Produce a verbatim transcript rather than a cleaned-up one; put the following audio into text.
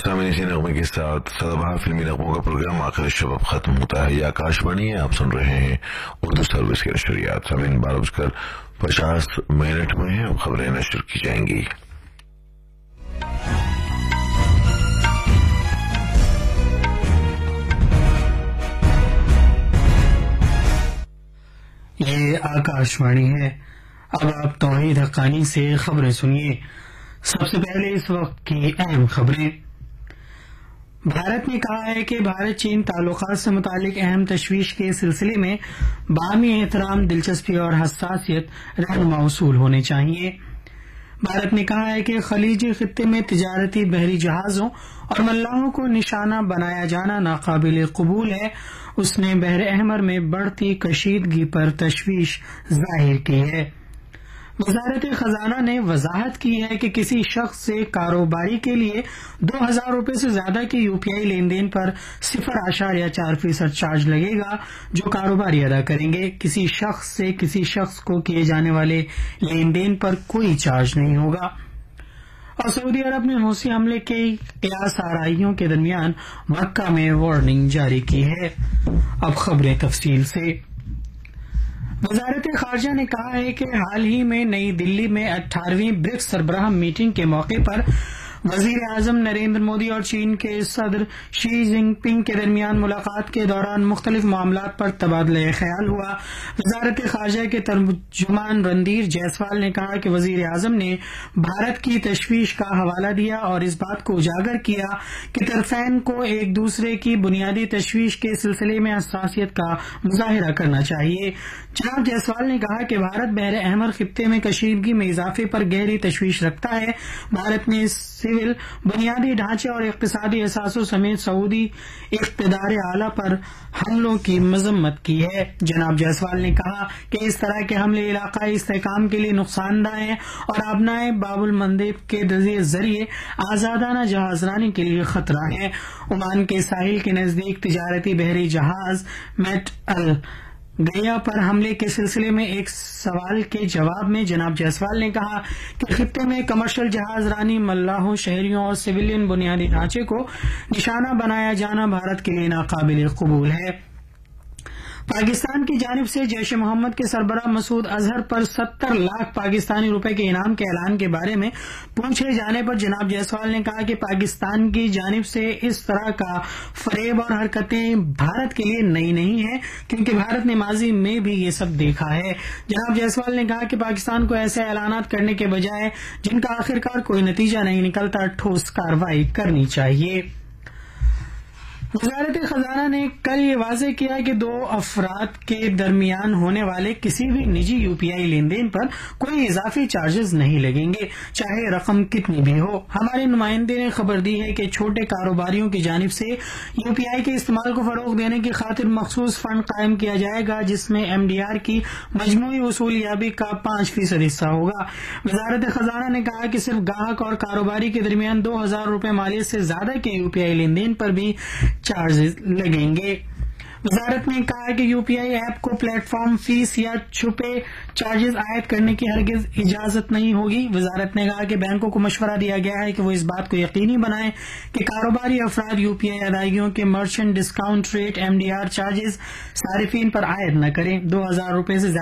سامعین اسی نغمے کے ساتھ سدابہار فلمی نغموں کا پروگرام آخر شب اب ختم ہوتا ہے. یہ آکاش وانی ہے، آپ سن رہے ہیں اردو سروس کے نشریات. سامعین بارہ بج کر پچاس منٹ میں ہیں، اب خبریں نشر کی جائیں گی. یہ آکاش وانی ہے. اب آپ توحید حقانی سے خبریں سنیے. سب سے پہلے اس وقت کی اہم خبریں. بھارت نے کہا ہے کہ بھارت چین تعلقات سے متعلق اہم تشویش کے سلسلے میں باہمی احترام، دلچسپی اور حساسیت رہنما اصول ہونے چاہیے. بھارت نے کہا ہے کہ خلیجی خطے میں تجارتی بحری جہازوں اور ملاحوں کو نشانہ بنایا جانا ناقابل قبول ہے. اس نے بحر احمر میں بڑھتی کشیدگی پر تشویش ظاہر کی ہے. وزارت خزانہ نے وضاحت کی ہے کہ کسی شخص سے کاروباری کے لیے دو ہزار روپے سے زیادہ کے یو پی آئی لین دین پر صفر اشاریہ چار فیصد چارج لگے گا جو کاروباری ادا کریں گے. کسی شخص سے کسی شخص کو کیے جانے والے لین دین پر کوئی چارج نہیں ہوگا. اور سعودی عرب نے حوثی حملے کے قیاس آرائیوں کے درمیان مکہ میں وارننگ جاری کی ہے. اب خبریں تفصیل سے. وزارت خارجہ نے کہا ہے کہ حال ہی میں نئی دلی میں اٹھارہویں برکس سربراہ میٹنگ کے موقع پر وزیر اعظم نریندر مودی اور چین کے صدر شی جن پنگ کے درمیان ملاقات کے دوران مختلف معاملات پر تبادلہ خیال ہوا. وزارت خارجہ کے ترجمان رندھیر جیسوال نے کہا کہ وزیر اعظم نے بھارت کی تشویش کا حوالہ دیا اور اس بات کو اجاگر کیا کہ طرفین کو ایک دوسرے کی بنیادی تشویش کے سلسلے میں حساسیت کا مظاہرہ کرنا چاہیے. جناب جیسوال نے کہا کہ بھارت بحر احمر خطے میں کشیدگی میں اضافے پر گہری تشویش رکھتا ہے. بھارت نے سول بنیادی ڈھانچے اور اقتصادی اثاثوں سمیت سعودی اقتدار اعلی پر حملوں کی مذمت کی ہے. جناب جیسوال نے کہا کہ اس طرح کے حملے علاقائی استحکام کے لیے نقصان دہ ہیں اور آبنائے باب المندب کے ذریعے آزادانہ جہاز رانی کے لیے خطرہ ہیں. عمان کے ساحل کے نزدیک تجارتی بحری جہاز میٹ ال گیا پر حملے کے سلسلے میں ایک سوال کے جواب میں جناب جیسوال نے کہا کہ خطے میں کمرشل جہاز رانی، ملاحوں، شہریوں اور سویلین بنیادی ڈھانچے کو نشانہ بنایا جانا بھارت کے لیے ناقابل قبول ہے. پاکستان کی جانب سے جیش محمد کے سربراہ مسعود اظہر پر ستر لاکھ پاکستانی روپے کے انعام کے اعلان کے بارے میں پوچھے جانے پر جناب جیسوال نے کہا کہ پاکستان کی جانب سے اس طرح کا فریب اور حرکتیں بھارت کے لیے نئی نہیں ہیں کیونکہ بھارت نے ماضی میں بھی یہ سب دیکھا ہے. جناب جیسوال نے کہا کہ پاکستان کو ایسے اعلانات کرنے کے بجائے جن کا آخرکار کوئی نتیجہ نہیں نکلتا ٹھوس کارروائی کرنی چاہیے. وزارت خزانہ نے کل یہ واضح کیا کہ دو افراد کے درمیان ہونے والے کسی بھی نجی یو پی آئی لین دین پر کوئی اضافی چارجز نہیں لگیں گے چاہے رقم کتنی بھی ہو. ہمارے نمائندے نے خبر دی ہے کہ چھوٹے کاروباریوں کی جانب سے یو پی آئی کے استعمال کو فروغ دینے کی خاطر مخصوص فنڈ قائم کیا جائے گا جس میں ایم ڈی آر کی مجموعی وصولیابی کا پانچ فیصد حصہ ہوگا. وزارت خزانہ نے کہا کہ صرف گاہک اور کاروباری کے درمیان دو ہزار روپے مالیت سے زیادہ کے یو پی آئی لین دین پر بھی چارجز لگیں گے. وزارت نے کہا کہ یو پی آئی ایپ کو پلیٹ فارم فیس یا چھپے چارجز عائد کرنے کی ہرگز اجازت نہیں ہوگی. وزارت نے کہا کہ بینکوں کو مشورہ دیا گیا ہے کہ وہ اس بات کو یقینی بنائیں کہ کاروباری افراد یو پی آئی ادائیگیوں کے merchant discount rate M D R charges صارفین پر عائد نہ کریں. دو ہزار روپے سے